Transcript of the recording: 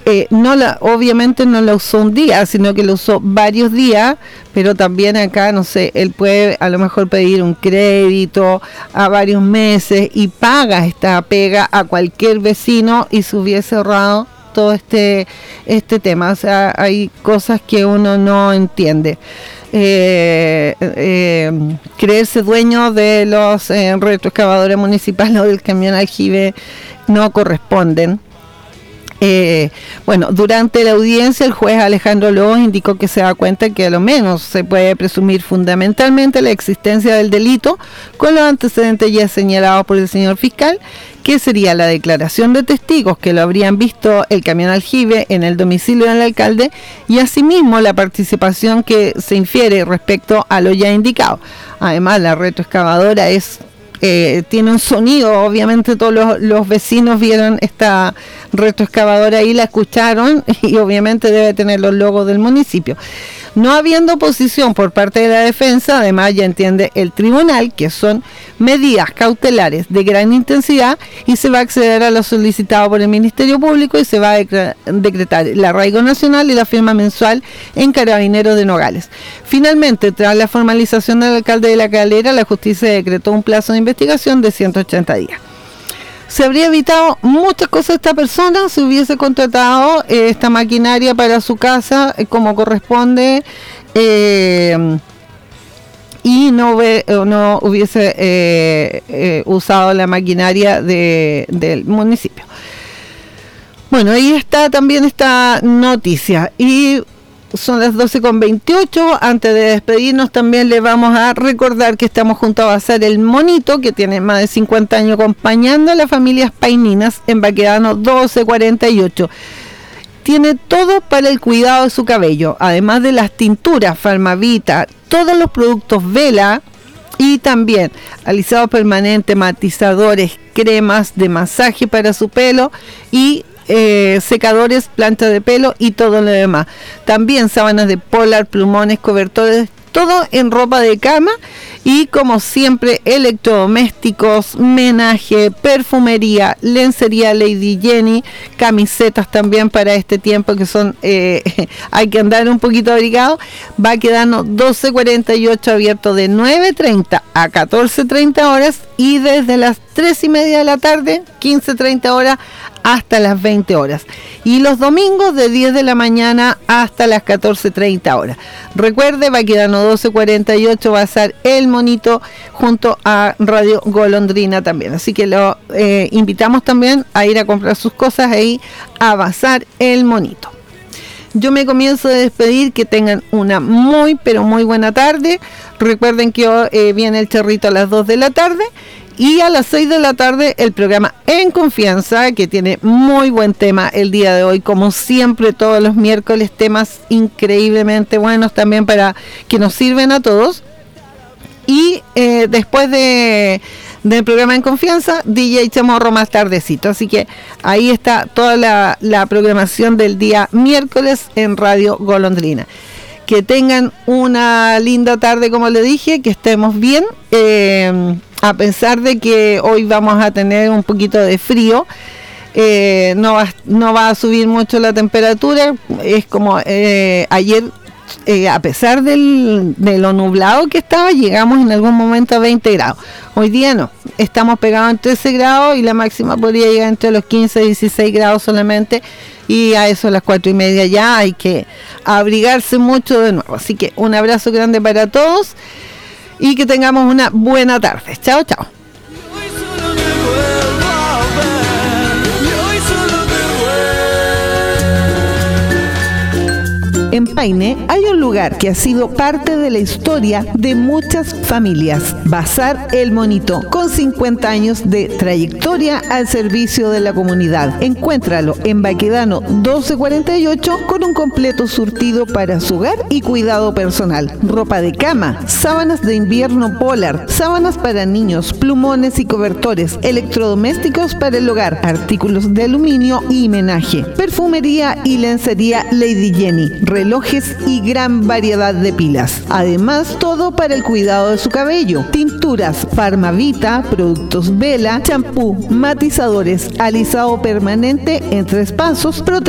obviamente no la usó un día, sino que la usó varios días, pero también acá, no sé, él puede a lo mejor pedir un crédito a varios meses y paga esta pega a cualquier vecino y se hubiese ahorrado todo este tema. O sea, hay cosas que uno no entiende. Creerse dueño de los retroexcavadores municipales o del camión aljibe no corresponden. Bueno, durante la audiencia el juez Alejandro Lobos indicó que se da cuenta que a lo menos se puede presumir fundamentalmente la existencia del delito con los antecedentes ya señalados por el señor fiscal, que sería la declaración de testigos que lo habrían visto el camión aljibe en el domicilio del alcalde y asimismo la participación que se infiere respecto a lo ya indicado. Además, la retroexcavadora tiene un sonido, obviamente todos los vecinos vieron esta retroexcavadora y la escucharon y obviamente debe tener los logos del municipio. No habiendo oposición por parte de la defensa, además ya entiende el tribunal que son medidas cautelares de gran intensidad y se va a acceder a lo solicitado por el Ministerio Público y se va a decretar el arraigo nacional y la firma mensual en Carabineros de Nogales. Finalmente, tras la formalización del alcalde de La Calera, la justicia decretó un plazo de investigación de 180 días. Se habría evitado muchas cosas esta persona si hubiese contratado esta maquinaria para su casa como corresponde y no hubiese usado la maquinaria del municipio. Bueno, ahí está también esta noticia y son las 12:28. Antes de despedirnos también les vamos a recordar que estamos junto a Bazar El Monito, que tiene más de 50 años acompañando a las familias paininas en Baquedano 1248. Tiene todo para el cuidado de su cabello, además de las tinturas, Farmavita, todos los productos Vela y también alisado permanente, matizadores, cremas de masaje para su pelo y secadores, planchas de pelo y todo lo demás. También sábanas de polar, plumones, cobertores, todo en ropa de cama y como siempre electrodomésticos, menaje, perfumería, lencería Lady Jenny, camisetas también para este tiempo que son hay que andar un poquito abrigado. Va quedando 12:48 abierto de 9:30 a 14:30 horas y desde las 3:30 de la tarde 15:30 horas hasta las 20 horas y los domingos de 10 de la mañana hasta las 14:30 horas. Recuerde, Baquedano 1248, Bazar El Monito junto a Radio Golondrina también, así que lo invitamos también a ir a comprar sus cosas ahí a Bazar El Monito. Yo me comienzo a despedir, que tengan una muy pero muy buena tarde. Recuerden que viene el charrito a las 2 de la tarde y a las 6 de la tarde el programa En Confianza, que tiene muy buen tema el día de hoy, como siempre todos los miércoles, temas increíblemente buenos también para que nos sirven a todos. Y después del programa En Confianza, DJ Chamorro más tardecito. Así que ahí está toda la programación del día miércoles en Radio Golondrina. Que tengan una linda tarde, como le dije, que estemos bien. A pesar de que hoy vamos a tener un poquito de frío, no va a subir mucho la temperatura. Es como ayer, a pesar de lo nublado que estaba, llegamos en algún momento a 20 grados. Hoy día no, estamos pegados en 13 grados y la máxima podría llegar entre los 15 y 16 grados solamente. Y a eso a las 4:30 ya hay que abrigarse mucho de nuevo. Así que un abrazo grande para todos y que tengamos una buena tarde. Chao, chao. En Paine hay un lugar que ha sido parte de la historia de muchas familias. Bazar El Monito, con 50 años de trayectoria al servicio de la comunidad. Encuéntralo en Baquedano 1248 con un completo surtido para su hogar y cuidado personal. Ropa de cama, sábanas de invierno polar, sábanas para niños, plumones y cobertores, electrodomésticos para el hogar, artículos de aluminio y menaje, perfumería y lencería Lady Jenny, relojes y gran variedad de pilas. Además, todo para el cuidado de su cabello. Tinturas Farmavita, productos Vela, champú, matizadores, alisado permanente en 3 pasos,